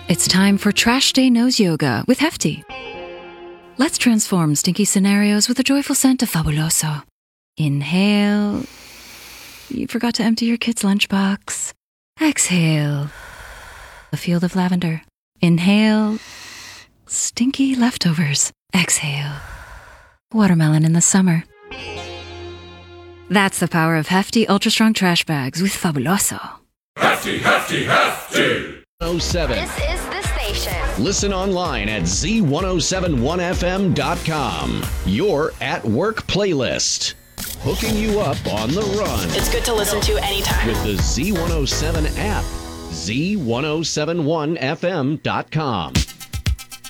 It's time for Trash Day Nose Yoga with Hefty. Let's transform stinky scenarios with the joyful scent of Fabuloso. Inhale. You forgot to empty your kid's lunchbox. Exhale. A field of lavender. Inhale. Stinky leftovers. Exhale. Watermelon in the summer. That's the power of Hefty Ultra Strong Trash Bags with Fabuloso. Hefty, Hefty, Hefty! 107. This is the station. Listen online at z1071fm.com. Your at work playlist. Hooking you up on the run. It's good to listen to anytime. With the Z107 app. Z1071fm.com.